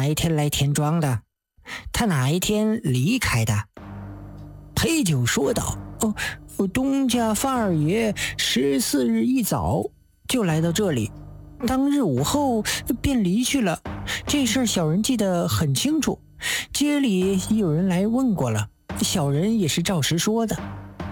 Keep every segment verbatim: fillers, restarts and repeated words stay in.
哪一天来田庄的？他哪一天离开的？裴九说道：哦，东家范二爷十四日一早就来到这里，当日午后便离去了。这事儿小人记得很清楚，街里有人来问过了，小人也是照实说的。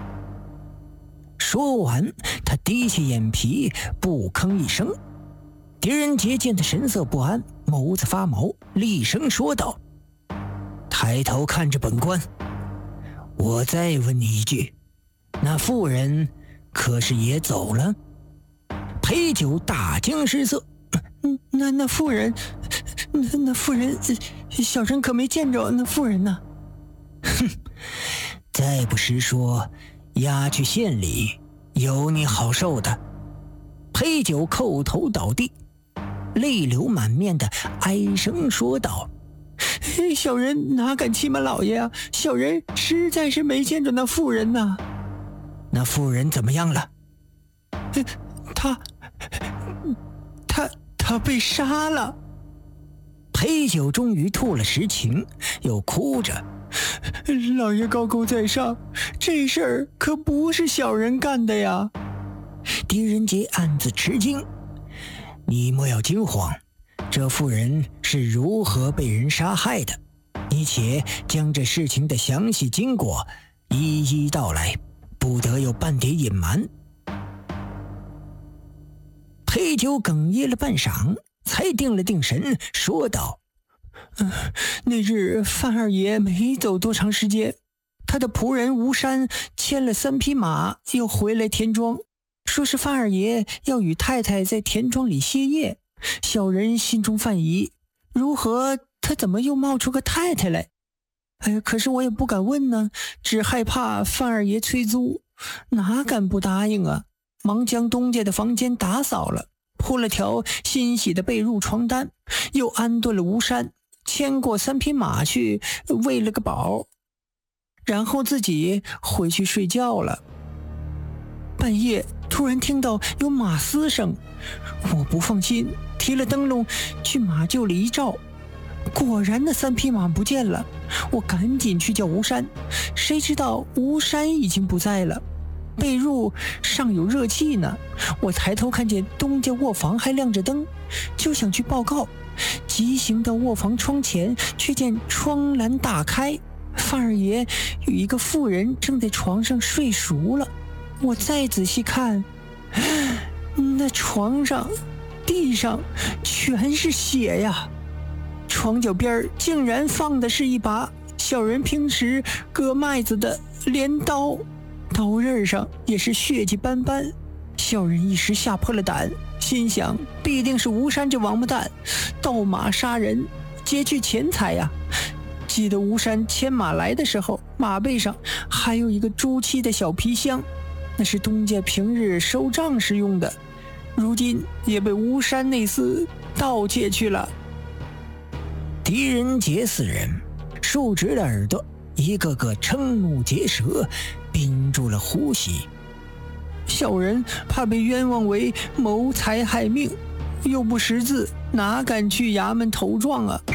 说完，他低起眼皮，不吭一声。狄仁杰见他神色不安，眸子发毛，厉声说道：抬头看着本官，我再问你一句，那妇人可是也走了？裴九大惊失色，那那妇人，那那妇人，小人可没见着那妇人呢。哼，再不实说，押去县里，有你好受的。裴九叩头倒地，泪流满面的哀声说道：小人哪敢欺瞒老爷啊，小人实在是没见着那妇人呐。那妇人怎么样了？他他他被杀了。裴九终于吐了实情，又哭着：老爷高高在上，这事儿可不是小人干的呀。狄仁杰暗自吃惊：你莫要惊慌，这妇人是如何被人杀害的？你且将这事情的详细经过一一道来，不得有半点隐瞒。裴九哽咽了半晌，才定了定神，说道：呃、那日范二爷没走多长时间，他的仆人吴山牵了三匹马又回来田庄，说是范二爷要与太太在田庄里歇业。小人心中犯疑，如何他怎么又冒出个太太来？哎呀，可是我也不敢问呢，只害怕范二爷催租，哪敢不答应啊？忙将东家的房间打扫了，铺了条新洗的被褥床单，又安顿了吴山，牵过三匹马去喂了个饱，然后自己回去睡觉了。半夜突然听到有马嘶声，我不放心，提了灯笼去马厩里一照，果然那三匹马不见了。我赶紧去叫吴山，谁知道吴山已经不在了，被褥尚有热气呢。我抬头看见东家卧房还亮着灯，就想去报告，急行到卧房窗前，却见窗栏大开，范二爷与一个妇人正在床上睡熟了。我再仔细看，那床上地上全是血呀，床脚边竟然放的是一把小人平时割麦子的镰刀，刀刃上也是血迹斑斑。小人一时吓破了胆，心想必定是吴山这王八蛋盗马杀人，劫去钱财呀。记得吴山牵马来的时候，马背上还有一个朱漆的小皮箱，那是东家平日收账时用的，如今也被吴山那厮盗窃去了。狄仁杰四人竖直了耳朵，一个个瞠目结舌，屏住了呼吸。小人怕被冤枉为谋财害命，又不识字，哪敢去衙门投状啊？